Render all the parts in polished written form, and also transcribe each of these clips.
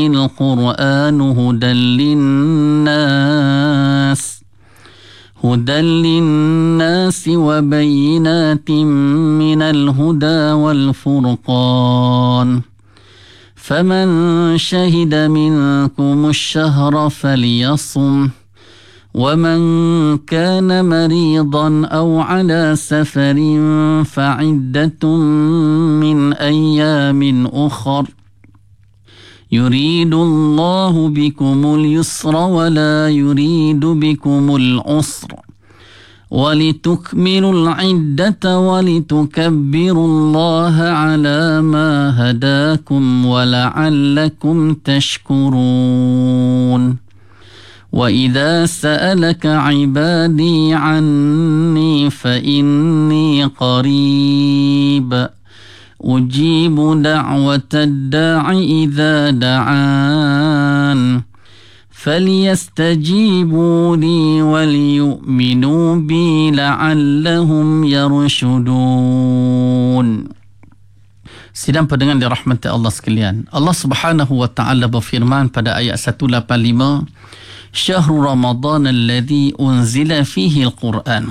القرآن هدى للناس وبينات من الهدى والفرقان فمن شهد منكم الشهر فليصم ومن كان مريضا أو على سفر فعدة من أيام أخر يريد الله بكم اليسر ولا يريد بكم العسر ولتكملوا العدة ولتكبروا الله على ما هداكم ولعلكم تشكرون وإذا سألك عبادي عني فإني قريب أجيب دعوة الداع إذا دعان فليستجيبوا لي وليؤمنوا بي لعلهم يرشدون. Sidang pendengar dirahmati Allah sekalian, Allah Subhanahu wa taala berfirman pada ayat 185, Syahrul Ramadan alladhi unzila fihi al-Quran.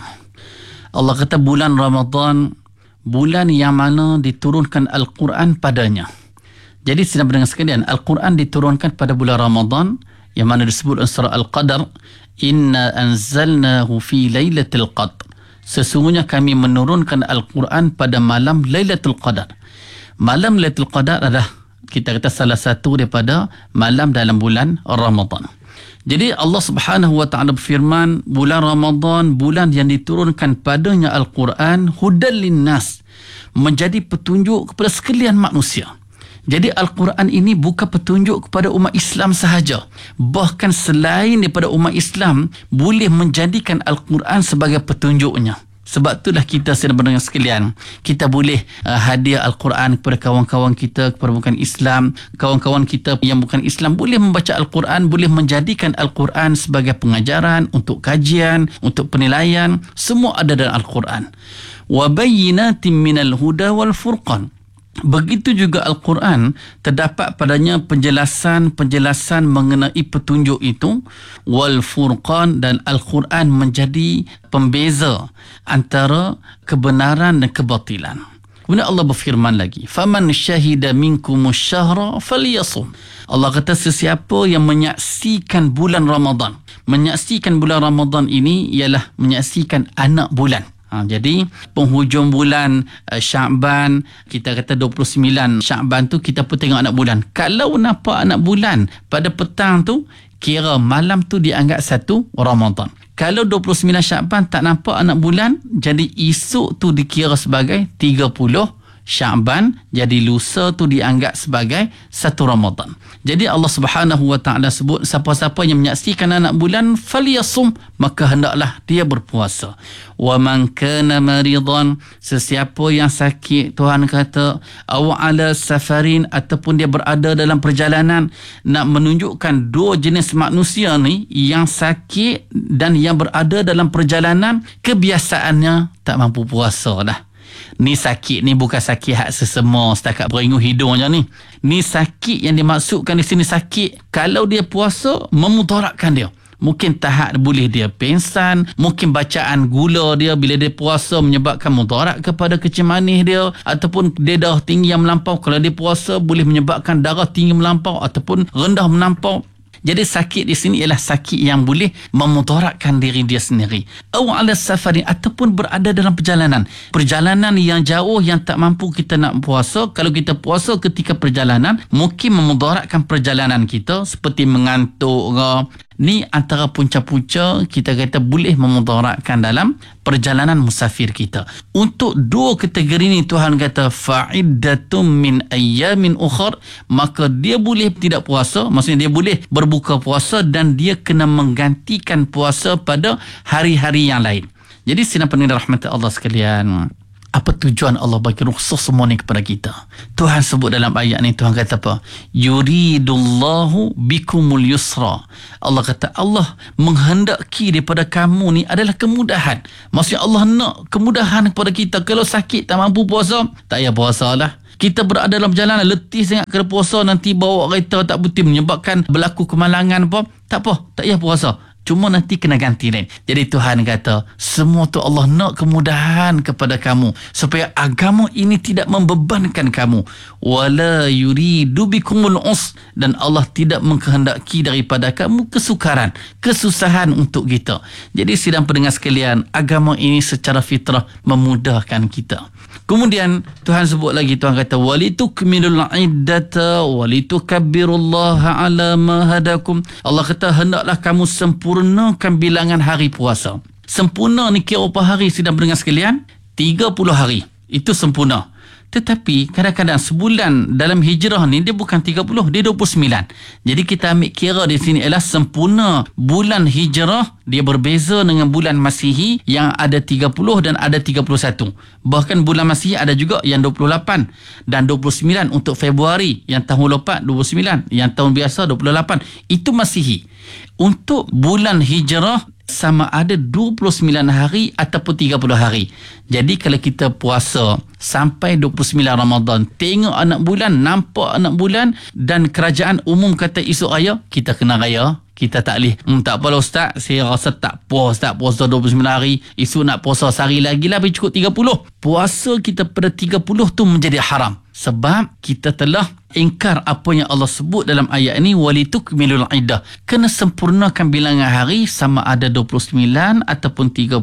Allah kata bulan Ramadan, bulan yang mana diturunkan Al-Quran padanya. Jadi sedang pendengar sekalian, Al-Quran diturunkan pada bulan Ramadan yang mana disebut surah Al-Qadar, Inna anzalnahu fi Lailatul Qadr. Sesungguhnya kami menurunkan Al-Quran pada malam Lailatul Qadar. Malam Lailatul Qadar adalah kita kata salah satu daripada malam dalam bulan Ramadan. Jadi Allah Subhanahu wa taala berfirman, bulan Ramadan, bulan yang diturunkan padanya Al-Quran, hudal linnas, menjadi petunjuk kepada sekalian manusia. Jadi Al-Quran ini bukan petunjuk kepada umat Islam sahaja. Bahkan selain daripada umat Islam, boleh menjadikan Al-Quran sebagai petunjuknya. Sebab itulah kita sedang mendengar sekalian, kita boleh hadiah Al-Quran kepada kawan-kawan kita, kepada bukan Islam. Kawan-kawan kita yang bukan Islam boleh membaca Al-Quran, boleh menjadikan Al-Quran sebagai pengajaran, untuk kajian, untuk penilaian. Semua ada dalam Al-Quran. Wa bayyinatin minal huda wal furqan. Begitu juga Al-Quran terdapat padanya penjelasan mengenai petunjuk itu, wal furqan, dan Al-Quran menjadi pembeza antara kebenaran dan kebatilan. Kemudian Allah berfirman lagi, faman syahida minkumus syahra falyasum. Allah kata sesiapa yang menyaksikan bulan Ramadan. Menyaksikan bulan Ramadan ini ialah menyaksikan anak bulan. Jadi penghujung bulan Sya'ban, kita kata 29 Sya'ban tu kita pun tengok anak bulan. Kalau nampak anak bulan pada petang tu, kira malam tu dianggap satu Ramadan. Kalau 29 Sya'ban tak nampak anak bulan, jadi esok tu dikira sebagai 30 Sya'ban, jadi lusa tu dianggap sebagai satu Ramadan. Jadi Allah Subhanahu wa taala sebut siapa-siapa yang menyaksikan anak bulan falyasum, maka hendaklah dia berpuasa. Wa man kana maridan, sesiapa yang sakit, Tuhan kata, aw ala safarin, ataupun dia berada dalam perjalanan. Nak menunjukkan dua jenis manusia ni, yang sakit dan yang berada dalam perjalanan, kebiasaannya tak mampu puasa dah. Ni sakit ni bukan sakit hak sesama setakat beringu hidung je ni. Ni sakit yang dimaksudkan di sini sakit, kalau dia puasa memudaratkan dia. Mungkin tahap boleh dia pingsan, mungkin bacaan gula dia bila dia puasa menyebabkan mudarat kepada kecil manis dia, ataupun dia darah tinggi yang melampau. Kalau dia puasa boleh menyebabkan darah tinggi melampau ataupun rendah melampau. Jadi sakit di sini ialah sakit yang boleh memudaratkan diri dia sendiri. Aw ala safarin, ataupun berada dalam perjalanan. Perjalanan yang jauh yang tak mampu kita nak puasa. Kalau kita puasa ketika perjalanan, mungkin memudaratkan perjalanan kita seperti mengantuk ke. Ni antara punca-punca kita kata boleh memudaratkan dalam perjalanan musafir kita. Untuk dua kategori ni Tuhan kata fa'iddatum min ayyamin ukhar, maka dia boleh tidak puasa, maksudnya dia boleh berbuka puasa dan dia kena menggantikan puasa pada hari-hari yang lain. Jadi sidang pendengar rahmat Allah sekalian, apa tujuan Allah bagi rukhsah semua ni kepada kita? Tuhan sebut dalam ayat ni, Tuhan kata apa? Yuridullahu bikumul yusra. Allah kata Allah menghendaki daripada kamu ni adalah kemudahan. Maksudnya Allah nak kemudahan kepada kita. Kalau sakit tak mampu puasa, tak payah puasa lah. Kita berada dalam perjalanan, letih sangat kena puasa, nanti bawa kereta tak betul menyebabkan berlaku kemalangan apa, tak apa, tak payah puasa. Cuma nanti kena ganti lain. Jadi Tuhan kata, semua tu Allah nak kemudahan kepada kamu supaya agama ini tidak membebankan kamu. Wala yuridu bikumul us, dan Allah tidak mengkehendaki daripada kamu kesukaran, kesusahan untuk kita. Jadi sidang pendengar sekalian, agama ini secara fitrah memudahkan kita. Kemudian Tuhan sebut lagi, Tuhan kata walitukmilul iddata walitukabbirullaha ala ma hadakum. Allah kata hendaklah kamu sempurnakan bilangan hari puasa. Sempurna ni kira berapa hari sidang pendengar sekalian? 30 hari. Itu sempurna. Tetapi kadang-kadang sebulan dalam hijrah ni dia bukan 30, dia 29. Jadi kita ambil kira di sini ialah sempurna bulan hijrah dia berbeza dengan bulan Masihi yang ada 30 dan ada 31. Bahkan bulan Masihi ada juga yang 28 dan 29 untuk Februari, yang tahun lepas 29, yang tahun biasa 28. Itu Masihi. Untuk bulan hijrah sama ada 29 hari ataupun 30 hari. Jadi kalau kita puasa sampai 29 Ramadan, tengok anak bulan, nampak anak bulan, dan kerajaan umum kata esok raya, kita kena raya. Kita tak boleh, tak apalah Ustaz, saya rasa tak puasa 29 hari, esok nak puasa sehari lagi lah, cukup 30. Puasa kita pada 30 tu menjadi haram. Sebab kita telah ingkar apa yang Allah sebut dalam ayat ini, walitukmilul iddah. Kena sempurnakan bilangan hari sama ada 29 ataupun 30.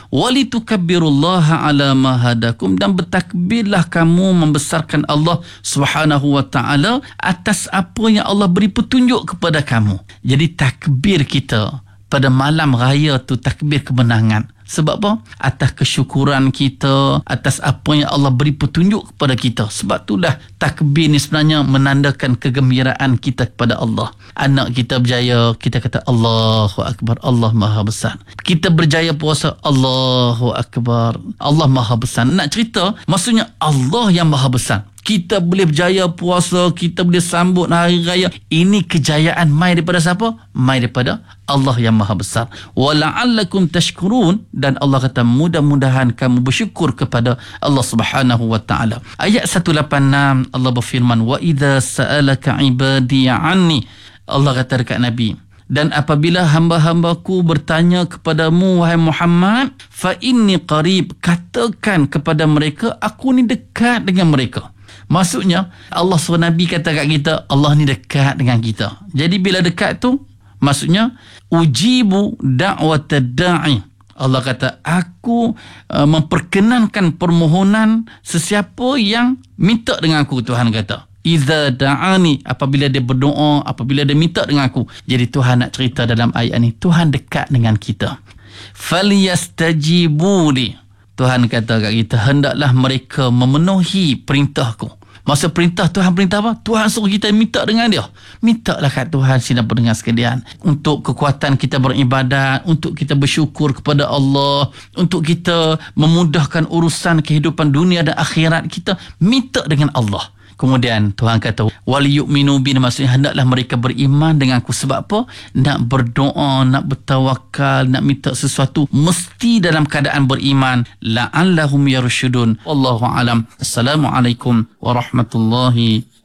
Walitukabbirullaha ala ma hadakum, dan bertakbirlah kamu membesarkan Allah Subhanahu wa taala atas apa yang Allah beri petunjuk kepada kamu. Jadi takbir kita pada malam raya tu takbir kemenangan. Sebab apa? Atas kesyukuran kita, atas apa yang Allah beri petunjuk kepada kita. Sebab itulah takbir ni sebenarnya menandakan kegembiraan kita kepada Allah. Anak kita berjaya, kita kata Allahu Akbar, Allah Maha Besar. Kita berjaya puasa, Allahu Akbar, Allah Maha Besar. Nak cerita, maksudnya Allah yang Maha Besar. Kita boleh berjaya puasa, kita boleh sambut hari raya. Ini kejayaan mai daripada siapa? Mai daripada Allah yang Maha Besar. Wala'allakum tashkurun, dan Allah kata mudah-mudahan kamu bersyukur kepada Allah Subhanahu wa taala. Ayat 186 Allah berfirman, wa idza sa'alaka ibadi anni. Allah kata dekat Nabi, dan apabila hamba-hambaku bertanya kepadamu wahai Muhammad, fa inni qarib, katakan kepada mereka aku ni dekat dengan mereka. Maksudnya Allah suruh Nabi kata kat kita, Allah ni dekat dengan kita. Jadi bila dekat tu, maksudnya ujibu da'watad da'i. Allah kata aku memperkenankan permohonan sesiapa yang minta dengan aku. Tuhan kata iza da'ani, apabila dia berdoa, apabila dia minta dengan aku. Jadi Tuhan nak cerita dalam ayat ni, Tuhan dekat dengan kita. Falyastajibuli, Tuhan kata kat kita, hendaklah mereka memenuhi perintahku. Maksud perintah Tuhan, perintah apa? Tuhan suruh kita minta dengan dia. Mintalah kat Tuhan sidang pendengar sekalian, untuk kekuatan kita beribadat, untuk kita bersyukur kepada Allah, untuk kita memudahkan urusan kehidupan dunia dan akhirat kita. Minta dengan Allah. Kemudian Tuhan kata waliyu'minu bin, maksudnya hendaklah mereka beriman denganku. Sebab apa? Nak berdoa, nak bertawakal, nak minta sesuatu mesti dalam keadaan beriman. La'allahum yarshudun. Wallahu alam. Assalamualaikum warahmatullahi